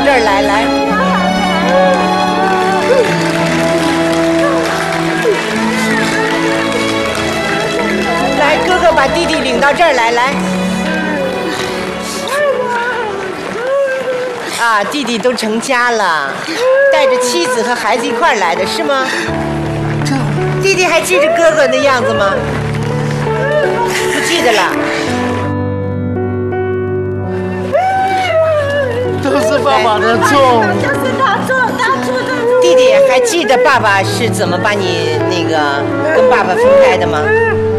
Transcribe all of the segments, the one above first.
这儿来，来。来，哥哥把弟弟领到这儿来，来。啊，弟弟都成家了，带着妻子和孩子一块儿来的是吗？弟弟还记着哥哥的样子吗？不记得了。 都是爸爸的错。 就是他做的。 弟弟还记得爸爸是怎么把你那个跟爸爸分开的吗？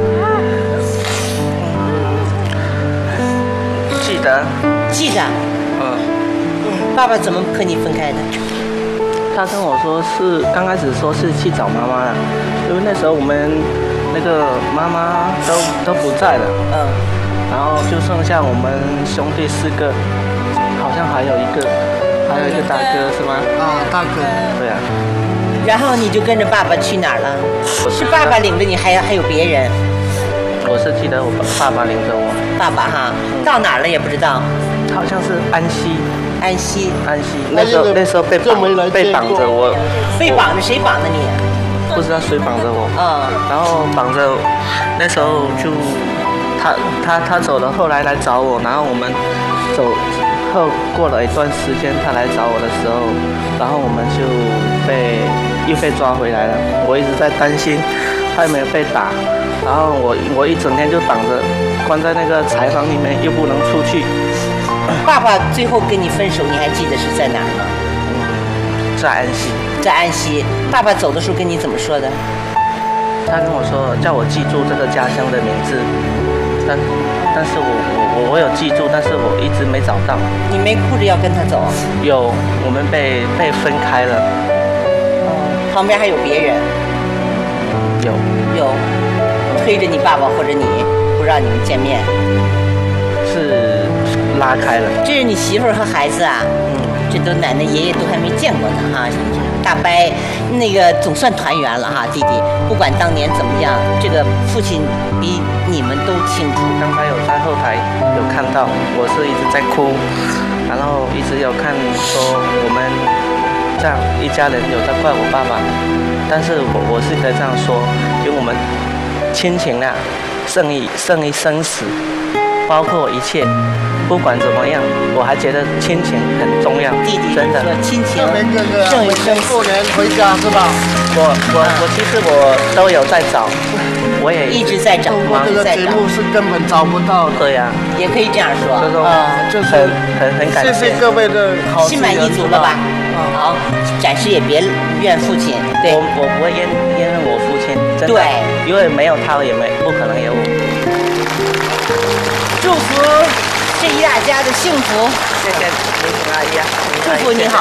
记得。 记得。爸爸怎么和你分开的？ 他跟我说是刚开始说是去找妈妈了，因为那时候我们那个妈妈都不在了，然后就剩下我们兄弟4个，好像还有一个大哥是吗？ 啊，大哥。 对啊。 然后你就跟着爸爸去哪儿了？是爸爸领着你，还有别人？ 我是记得我爸爸领着我。 爸爸哈，到哪儿了也不知道。 好像是安溪。 安溪。 那时候被绑着我。 被绑着？谁绑的你？ 不知道谁绑着我。然后绑着，那时候就他走了，后来来找我，然后我们走后过了一段时间，他来找我的时候，然后我们就又被抓回来了。我一直在担心他有没有被打，然后我一整天就绑着，关在那个柴房里面，又不能出去。 爸爸最后跟你分手，你还记得是在哪儿吗？ 在安溪。 在安溪。爸爸走的时候跟你怎么说的？ 他跟我说叫我记住这个家乡的名字，但是我有记住，但是我一直没找到。 你没哭着要跟他走？ 有，我们被分开了。 旁边还有别人？有，推着你爸爸或者你，不让你们见面。 是拉开了。 这是你媳妇儿和孩子啊？这都奶奶爷爷都还没见过呢哈。大伯那个总算团圆了哈，弟弟。不管当年怎么样，这个父亲比你们都清楚。 刚才有在后台有看到，我是一直在哭，然后一直有看说我们这样一家人有在怪我爸爸，但是我是可以这样说，因为我们亲情啊胜于生死，包括一切。不管怎么样，我还觉得亲情很重要。 弟弟真的， 亲情胜于生死。 过年回家是吧？ 我其实我都有在找，我也一直在找， 通过这个节目是根本找不到的。 对呀， 也可以这样说。 就是很感谢。 谢谢各位的好。 心满意足了吧？好，暂时也别怨父亲。对， 我不会怨恨我父亲，真的。 对， 因为没有他也不可能有我。 祝福这一大家的幸福。 谢谢林阿姨啊， 祝福你好。